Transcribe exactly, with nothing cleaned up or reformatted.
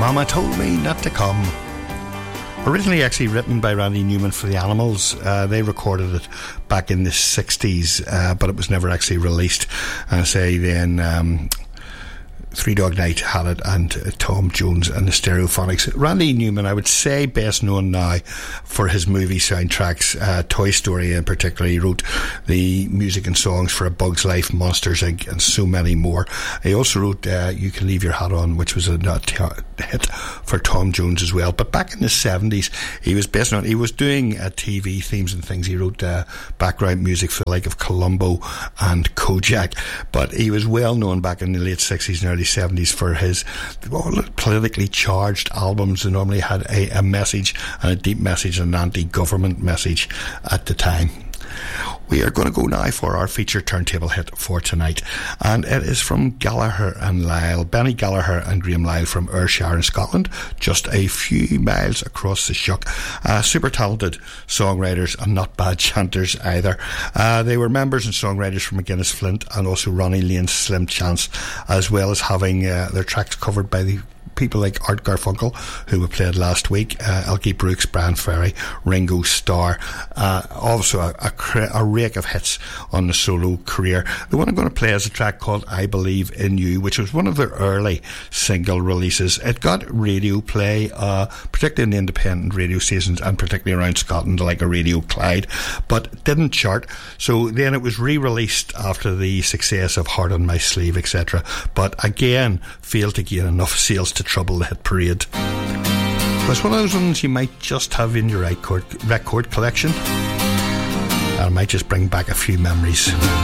Mama Told Me Not to Come. Originally actually written by Randy Newman for the Animals. Uh, they recorded it back in the sixties, uh, but it was never actually released. And I say then um, Three Dog Night had it, and uh, Tom Jones and the Stereophonics. Randy Newman, I would say, best known now for his movie soundtracks, uh, Toy Story in particular. He wrote the music and songs for A Bug's Life, Monsters Incorporated, and so many more. He also wrote uh, You Can Leave Your Hat On, which was a hit for Tom Jones as well. But back in the seventies, he was best known. He was doing uh, T V themes and things. He wrote uh, background music for the like of Columbo and Kojak. But he was well known back in the late sixties and early seventies for his well, politically charged albums. They normally had a, a message, and a deep message, and an anti-government message at the time. We are going to go now for our feature turntable hit for tonight, and it is from Gallagher and Lyle, Benny Gallagher and Graham Lyle from Ayrshire in Scotland, just a few miles across the Shuck. Uh, super talented songwriters and not bad chanters either. Uh, they were members and songwriters from McGuinness Flint and also Ronnie Lane's Slim Chance, as well as having uh, their tracks covered by the people like Art Garfunkel, who we played last week, uh, Elkie Brooks, Brian Ferry, Ringo Starr, uh, also a, a, a rake of hits on the solo career. The one I'm going to play is a track called I Believe in You, which was one of their early single releases. It got radio play, uh, particularly in the independent radio stations and particularly around Scotland, like a Radio Clyde, but didn't chart. So then it was re-released after the success of Heart on My Sleeve, et cetera. But again, failed to gain enough sales to trouble the hit parade. It's one of those ones you might just have in your record, record collection, and it might just bring back a few memories.